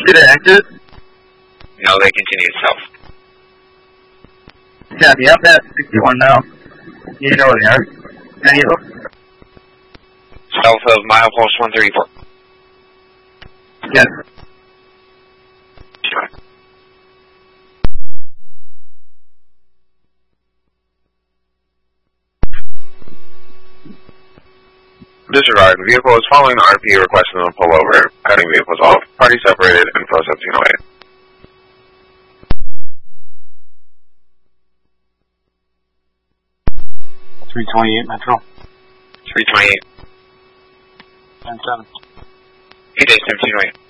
Did it exit? No, they continue south. Copy, up at 61 now. You know where they are. Any of them? South of milepost 134. Yes. Disregard. Vehicle is following the RP requesting them to pull over. Heading vehicles off. Party separated and pro 1708. 328 Metro. 328. 10-7. 8 days, 1708.